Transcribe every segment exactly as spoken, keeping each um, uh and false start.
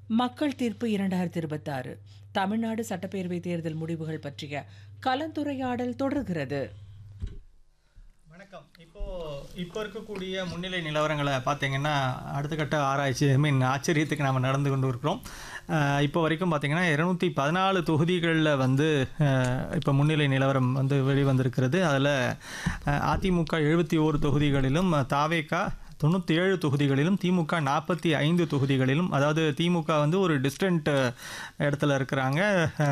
மக்கள் தீர்ப்பு இரண்டாயிரத்தி இருபத்தாறு தமிழ்நாடு சட்டப்பேரவை தேர்தல் முடிவுகள் பற்றிய கலந்துரையாடல் தொடர்கிறது. வணக்கம். இப்போ இப்போ இருக்கக்கூடிய முன்னிலை நிலவரங்களை பார்த்தீங்கன்னா அடுத்த கட்ட ஆராய்ச்சி ஐ மீன் ஆச்சரியத்துக்கு நாம் நடந்து கொண்டு இருக்கிறோம். இப்போ வரைக்கும் பார்த்தீங்கன்னா இருநூற்றி பதினாலு தொகுதிகளில் வந்து இப்போ முன்னிலை நிலவரம் வந்து வெளிவந்திருக்கிறது. அதில் அதிமுக எழுபத்தி ஓரு தொகுதிகளிலும், தாவேகா தொண்ணூற்றி ஏழு தொகுதிகளிலும், திமுக நாற்பத்தி ஐந்து தொகுதிகளிலும், அதாவது திமுக வந்து ஒரு டிஸ்டன்ட் இடத்துல இருக்கிறாங்க.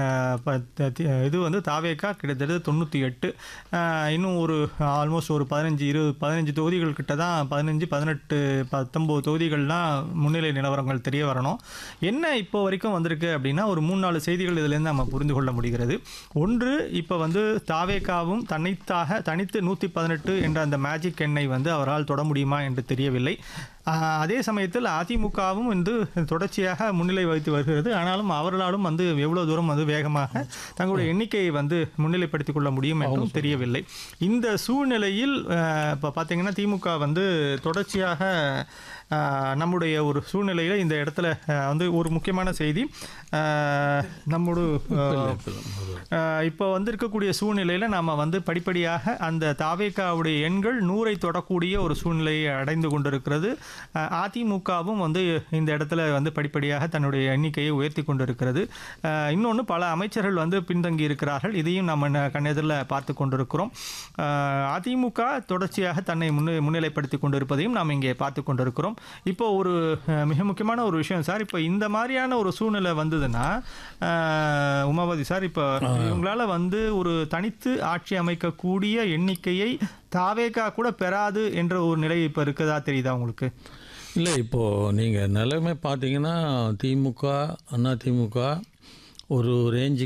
இது வந்து தாவேகா கிட்டத்தட்ட தொண்ணூற்றி எட்டு, இன்னும் ஒரு ஆல்மோஸ்ட் ஒரு பதினஞ்சு இருபது பதினஞ்சு தொகுதிகள் கிட்ட தான், பதினஞ்சு பதினெட்டு பத்தொம்போது தொகுதிகள்லாம் முன்னிலை நிலவரங்கள் தெரிய வரணும். என்ன இப்போ வரைக்கும் வந்திருக்கு அப்படின்னா ஒரு மூணு நாலு செய்திகள் இதுலேருந்து நம்ம புரிந்து கொள்ள முடிகிறது. ஒன்று, இப்போ வந்து தாவேகாவும் தனித்தாக தனித்து நூற்றி பதினெட்டு என்ற அந்த மேஜிக் எண்ணை வந்து அவரால் தொட முடியுமா என்று தெரியவில்லை. அதே சமயத்தில் அதிமுகவும் வந்து தொடர்ச்சியாக முன்னிலை வகித்து வருகிறது. ஆனாலும் அவர்களாலும் வந்து எவ்வளோ தூரம் வந்து வேகமாக தங்களுடைய எண்ணிக்கையை வந்து முன்னிலைப்படுத்திக் கொள்ள முடியும் என்றும் தெரியவில்லை. இந்த சூழ்நிலையில் இப்போ பார்த்தீங்கன்னா திமுக வந்து தொடர்ச்சியாக நம்முடைய ஒரு சூழ்நிலையில் இந்த இடத்துல வந்து ஒரு முக்கியமான செய்தி, நம்மோட இப்போ வந்திருக்கக்கூடிய சூழ்நிலையில் நாம் வந்து படிப்படியாக அந்த தாவேகாவுடைய எண்கள் நூறை தொடக்கூடிய ஒரு சூழ்நிலையை அடைந்து கொண்டிருக்கிறது. அதிமுகவும் வந்து இந்த இடத்துல வந்து படிப்படியாக தன்னுடைய எண்ணிக்கையை உயர்த்தி கொண்டிருக்கிறது. இன்னொன்று, பல அமைச்சர்கள் வந்து பின்தங்கி இருக்கிறார்கள். இதையும் நம்ம கண்ணெதிரில் பார்த்து கொண்டிருக்கிறோம். அதிமுக தொடர்ச்சியாக தன்னை முன்னே முன்னிலைப்படுத்தி கொண்டிருப்பதையும் நாம் இங்கே பார்த்து கொண்டிருக்கிறோம். இப்போ ஒரு மிக முக்கியமான ஒரு விஷயம் சார், இப்போ இந்த மாதிரியான ஒரு சூழ்நிலை வந்ததுன்னா உமாபதி சார், இப்போ இவங்களால வந்து ஒரு தனித்து ஆட்சி அமைக்கக்கூடிய எண்ணிக்கையை தாவேகா கூட பெறாது என்ற ஒரு நிலை இப்போ இருக்குதா தெரியுதா உங்களுக்கு? இல்லை, இப்போது நீங்கள் நிலைமை பார்த்தீங்கன்னா திமுக அண்ணா திமுக ஒரு ரேஞ்சு